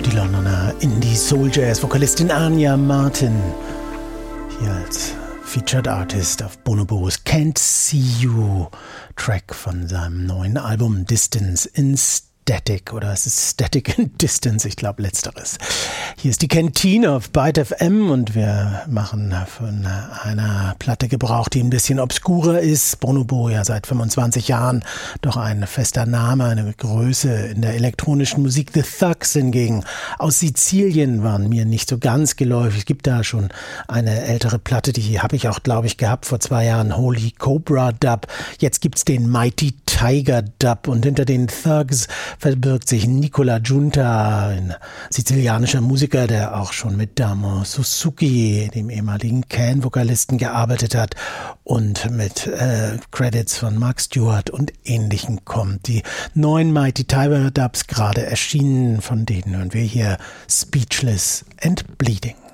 Die Londoner Indie-Soul-Jazz-Vokalistin Anya Martin, hier als Featured Artist auf Bonobos Can't See You, Track von seinem neuen Album Distance in Static, oder es ist Static in Distance, ich glaube letzteres. Hier ist die Kantine auf Byte FM und wir machen von einer Platte Gebrauch, die ein bisschen obskurer ist. Bonobo ja seit 25 Jahren doch ein fester Name, eine Größe in der elektronischen Musik. The Thugs hingegen aus Sizilien waren mir nicht so ganz geläufig. Es gibt da schon eine ältere Platte, die habe ich auch, glaube ich, gehabt vor 2 Jahren, Holy Cobra Dub. Jetzt gibt's den Mighty Tiger Dub und hinter den Thugs verbirgt sich Nicola Giunta, ein sizilianischer Musiker, der auch schon mit Damo Suzuki, dem ehemaligen Can-Vokalisten, gearbeitet hat und mit Credits von Mark Stewart und Ähnlichem kommt. Die neuen Mighty Tiger Dubs gerade erschienen, von denen hören wir hier Speechless and Bleeding.